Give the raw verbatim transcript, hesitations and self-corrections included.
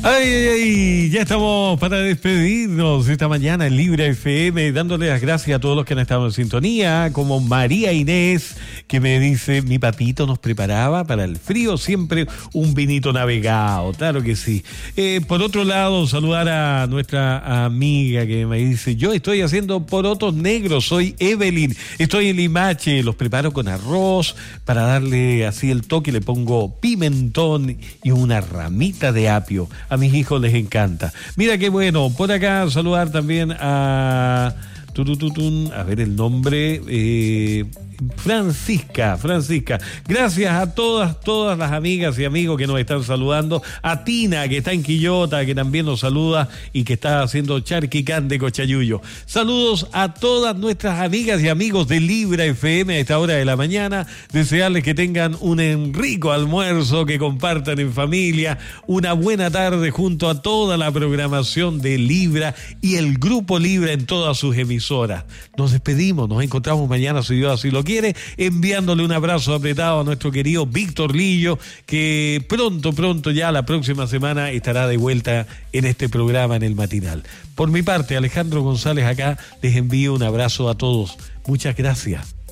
Ay, ay, ay, ya estamos para despedirnos esta mañana en Libre F M, dándole las gracias a todos los que han estado en sintonía, como María Inés, que me dice, mi papito nos preparaba para el frío siempre un vinito navegado, claro que sí. Eh, por otro lado, saludar a nuestra amiga que me dice, yo estoy haciendo porotos negros, soy Evelyn, estoy en Limache, los preparo con arroz, para darle así el toque, le pongo pimentón y una ramita de apio. A mis hijos les encanta. Mira qué bueno. Por acá saludar también a... Turututun, a ver el nombre... Eh, Francisca, Francisca, gracias a todas, todas las amigas y amigos que nos están saludando, a Tina, que está en Quillota, que también nos saluda y que está haciendo charquicán de Cochayuyo. Saludos a todas nuestras amigas y amigos de Libra F M a esta hora de la mañana, desearles que tengan un rico almuerzo, que compartan en familia, una buena tarde junto a toda la programación de Libra y el Grupo Libra en todas sus emisoras. Nos despedimos, nos encontramos mañana si Dios así lo quiere, enviándole un abrazo apretado a nuestro querido Víctor Lillo, que pronto, pronto ya la próxima semana estará de vuelta en este programa en el matinal. Por mi parte, Alejandro González acá, les envío un abrazo a todos. Muchas gracias.